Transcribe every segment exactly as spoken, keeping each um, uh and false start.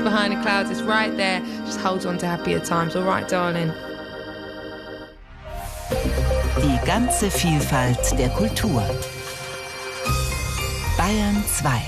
behind the clouds, it's right there. Just hold on to happier times, all right, darling? Die ganze Vielfalt der Kultur. Bayern zwei.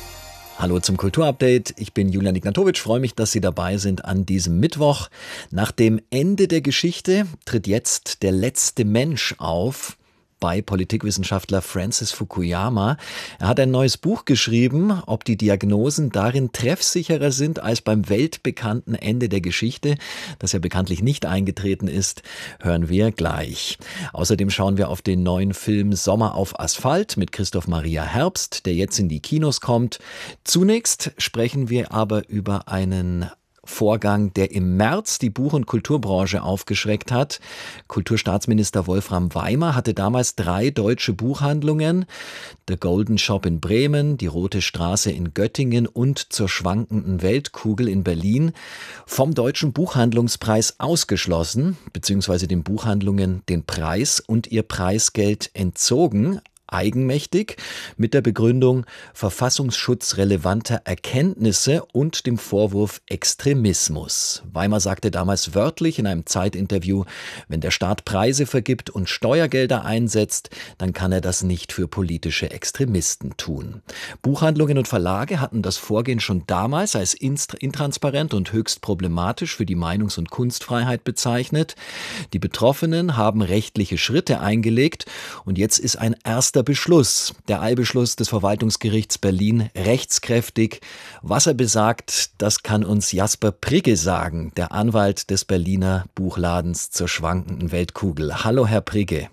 Hallo zum Kulturupdate. Ich bin Julian Ignatowitsch, freue mich, dass Sie dabei sind an diesem Mittwoch. Nach dem Ende der Geschichte tritt jetzt der letzte Mensch auf bei Politikwissenschaftler Francis Fukuyama. Er hat ein neues Buch geschrieben, ob die Diagnosen darin treffsicherer sind als beim weltbekannten Ende der Geschichte, das ja bekanntlich nicht eingetreten ist, hören wir gleich. Außerdem schauen wir auf den neuen Film Sommer auf Asphalt mit Christoph Maria Herbst, der jetzt in die Kinos kommt. Zunächst sprechen wir aber über einen Vorgang, der im März die Buch- und Kulturbranche aufgeschreckt hat. Kulturstaatsminister Wolfram Weimer hatte damals drei deutsche Buchhandlungen, The Golden Shop in Bremen, die Rote Straße in Göttingen und Zur schwankenden Weltkugel in Berlin, vom Deutschen Buchhandlungspreis ausgeschlossen, beziehungsweise den Buchhandlungen den Preis und ihr Preisgeld entzogen. Eigenmächtig, mit der Begründung verfassungsschutzrelevanter Erkenntnisse und dem Vorwurf Extremismus. Weimer sagte damals wörtlich in einem Zeitinterview, wenn der Staat Preise vergibt und Steuergelder einsetzt, dann kann er das nicht für politische Extremisten tun. Buchhandlungen und Verlage hatten das Vorgehen schon damals als intransparent und höchst problematisch für die Meinungs- und Kunstfreiheit bezeichnet. Die Betroffenen haben rechtliche Schritte eingelegt und jetzt ist ein erster Beschluss, der Eilbeschluss des Verwaltungsgerichts Berlin, rechtskräftig. Was er besagt, das kann uns Jasper Prigge sagen, der Anwalt des Berliner Buchladens Zur schwankenden Weltkugel. Hallo, Herr Prigge.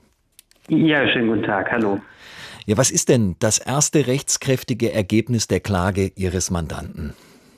Ja, schönen guten Tag, hallo. Ja, was ist denn das erste rechtskräftige Ergebnis der Klage Ihres Mandanten?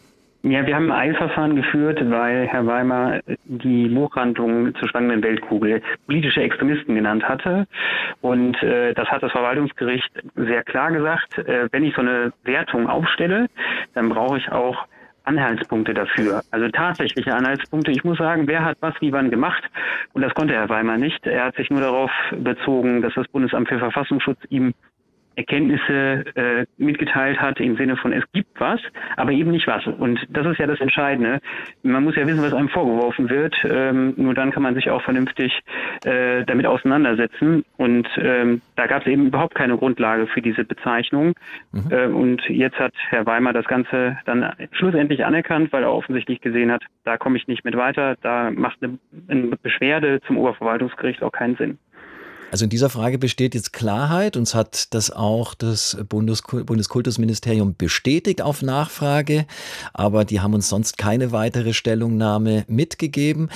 Ja, wir haben ein Eilverfahren geführt, weil Herr Weimer die Buchhandlung Zur schwankenden Weltkugel politische Extremisten genannt hatte. Und äh, das hat das Verwaltungsgericht sehr klar gesagt. Äh, wenn ich so eine Wertung aufstelle, dann brauche ich auch Anhaltspunkte dafür, also tatsächliche Anhaltspunkte. Ich muss sagen, wer hat was wie wann gemacht? Und das konnte Herr Weimer nicht. Er hat sich nur darauf bezogen, dass das Bundesamt für Verfassungsschutz ihm Erkenntnisse äh, mitgeteilt hat im Sinne von, es gibt was, aber eben nicht was. Und das ist ja das Entscheidende. Man muss ja wissen, was einem vorgeworfen wird. Ähm, nur dann kann man sich auch vernünftig äh, damit auseinandersetzen. Und ähm, da gab es eben überhaupt keine Grundlage für diese Bezeichnung. Mhm. Äh, und jetzt hat Herr Weimer das Ganze dann schlussendlich anerkannt, weil er offensichtlich gesehen hat, da komme ich nicht mit weiter. Da macht eine, eine Beschwerde zum Oberverwaltungsgericht auch keinen Sinn. Also in dieser Frage besteht jetzt Klarheit. Uns hat das auch das Bundes- Bundeskultusministerium bestätigt auf Nachfrage. Aber die haben uns sonst keine weitere Stellungnahme mitgegeben.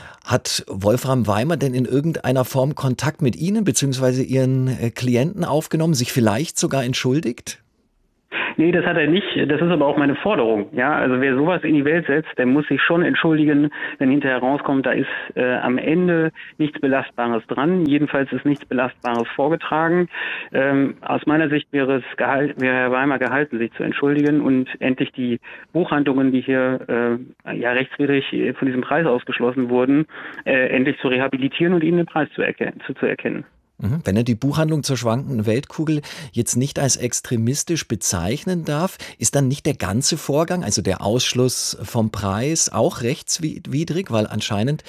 Hat Wolfram Weimer denn in irgendeiner Form Kontakt mit Ihnen bzw. Ihren Klienten aufgenommen, sich vielleicht sogar entschuldigt? Nee, das hat er nicht. Das ist aber auch meine Forderung. Ja, also wer sowas in die Welt setzt, der muss sich schon entschuldigen, wenn hinterher rauskommt, da ist äh, am Ende nichts Belastbares dran. Jedenfalls ist nichts Belastbares vorgetragen. Ähm, aus meiner Sicht wäre es gehalt, wäre Herr Weimer gehalten, sich zu entschuldigen und endlich die Buchhandlungen, die hier äh, ja rechtswidrig von diesem Preis ausgeschlossen wurden, äh, endlich zu rehabilitieren und ihnen den Preis zu erkennen. Zu, zu erkennen. Wenn er die Buchhandlung Zur schwankenden Weltkugel jetzt nicht als extremistisch bezeichnen darf, ist dann nicht der ganze Vorgang, also der Ausschluss vom Preis, auch rechtswidrig? Weil anscheinend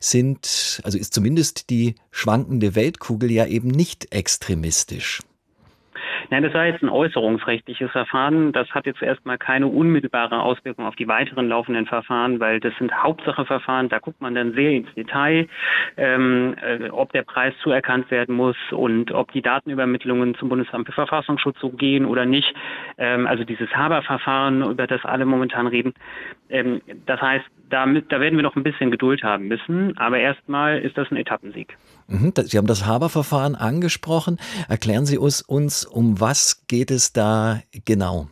sind, also ist zumindest die schwankende Weltkugel ja eben nicht extremistisch. Nein, das war jetzt ein äußerungsrechtliches Verfahren. Das hat jetzt erstmal keine unmittelbare Auswirkung auf die weiteren laufenden Verfahren, weil das sind Hauptsacheverfahren. Da guckt man dann sehr ins Detail, ähm, äh, ob der Preis zuerkannt werden muss und ob die Datenübermittlungen zum Bundesamt für Verfassungsschutz so gehen oder nicht. Ähm, also dieses Haberverfahren, über das alle momentan reden. Ähm, das heißt, damit, da werden wir noch ein bisschen Geduld haben müssen. Aber erstmal ist das ein Etappensieg. Sie haben das Haber-Verfahren angesprochen. Erklären Sie uns, uns, um was geht es da genau?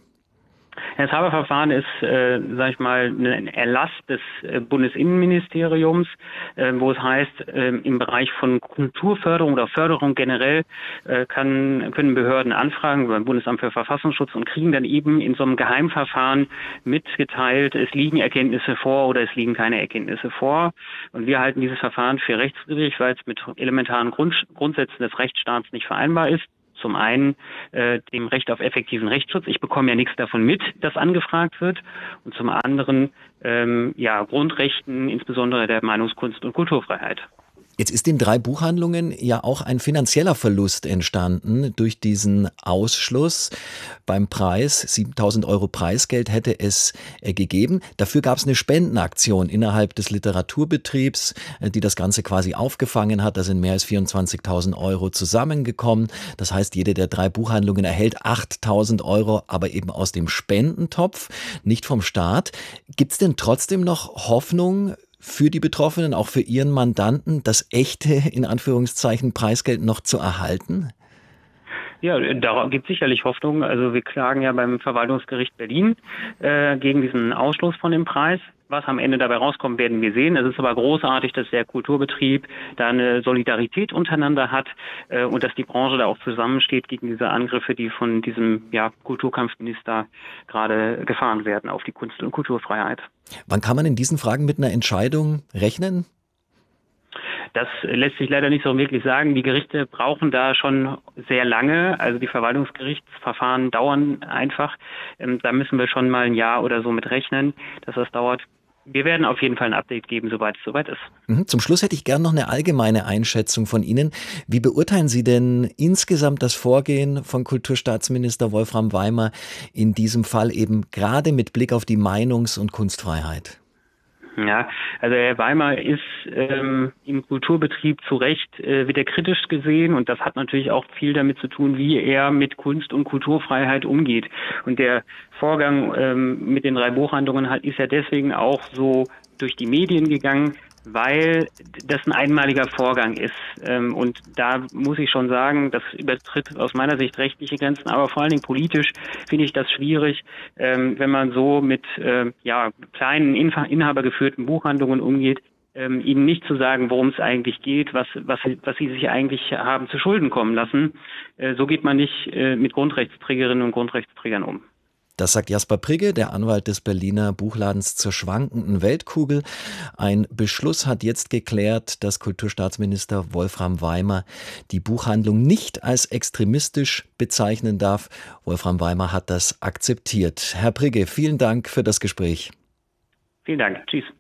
Das Haber-Verfahren ist, äh, sage ich mal, ein Erlass des äh, Bundesinnenministeriums, äh, wo es heißt, äh, im Bereich von Kulturförderung oder Förderung generell äh, kann, können Behörden anfragen beim Bundesamt für Verfassungsschutz und kriegen dann eben in so einem Geheimverfahren mitgeteilt, es liegen Erkenntnisse vor oder es liegen keine Erkenntnisse vor. Und wir halten dieses Verfahren für rechtswidrig, weil es mit elementaren Grund, Grundsätzen des Rechtsstaats nicht vereinbar ist. Zum einen äh, dem Recht auf effektiven Rechtsschutz. Ich bekomme ja nichts davon mit, dass angefragt wird. Und zum anderen ähm, ja, Grundrechten, insbesondere der Meinungskunst- und Kulturfreiheit. Jetzt ist den drei Buchhandlungen ja auch ein finanzieller Verlust entstanden durch diesen Ausschluss. Beim Preis, siebentausend Euro Preisgeld hätte es äh, gegeben. Dafür gab es eine Spendenaktion innerhalb des Literaturbetriebs, äh, die das Ganze quasi aufgefangen hat. Da sind mehr als vierundzwanzigtausend Euro zusammengekommen. Das heißt, jede der drei Buchhandlungen erhält achttausend Euro, aber eben aus dem Spendentopf, nicht vom Staat. Gibt es denn trotzdem noch Hoffnung für die Betroffenen, auch für ihren Mandanten, das echte, in Anführungszeichen, Preisgeld noch zu erhalten? Ja, da gibt es sicherlich Hoffnung. Also wir klagen ja beim Verwaltungsgericht Berlin äh, gegen diesen Ausschluss von dem Preis. Was am Ende dabei rauskommt, werden wir sehen. Es ist aber großartig, dass der Kulturbetrieb da eine Solidarität untereinander hat äh, und dass die Branche da auch zusammensteht gegen diese Angriffe, die von diesem ja, Kulturkampfminister gerade gefahren werden auf die Kunst- und Kulturfreiheit. Wann kann man in diesen Fragen mit einer Entscheidung rechnen? Das lässt sich leider nicht so wirklich sagen. Die Gerichte brauchen da schon sehr lange. Also die Verwaltungsgerichtsverfahren dauern einfach. Ähm, da müssen wir schon mal ein Jahr oder so mit rechnen, dass das dauert. Wir werden auf jeden Fall ein Update geben, sobald es soweit ist. Zum Schluss hätte ich gern noch eine allgemeine Einschätzung von Ihnen. Wie beurteilen Sie denn insgesamt das Vorgehen von Kulturstaatsminister Wolfram Weimer in diesem Fall eben gerade mit Blick auf die Meinungs- und Kunstfreiheit? Ja, also Herr Weimer ist ähm, im Kulturbetrieb zu Recht äh, wieder kritisch gesehen und das hat natürlich auch viel damit zu tun, wie er mit Kunst- und Kulturfreiheit umgeht. Und der Vorgang ähm, mit den drei Buchhandlungen hat, ist ja deswegen auch so durch die Medien gegangen, weil das ein einmaliger Vorgang ist. Und da muss ich schon sagen, das übertritt aus meiner Sicht rechtliche Grenzen, aber vor allen Dingen politisch finde ich das schwierig, wenn man so mit ja, kleinen, inhabergeführten Buchhandlungen umgeht, ihnen nicht zu sagen, worum es eigentlich geht, was, was, was sie sich eigentlich haben zu Schulden kommen lassen. So geht man nicht mit Grundrechtsträgerinnen und Grundrechtsträgern um. Das sagt Jasper Prigge, der Anwalt des Berliner Buchladens zur schwankenden Weltkugel. Ein Beschluss hat jetzt geklärt, dass Kulturstaatsminister Wolfram Weimer die Buchhandlung nicht als extremistisch bezeichnen darf. Wolfram Weimer hat das akzeptiert. Herr Prigge, vielen Dank für das Gespräch. Vielen Dank. Tschüss.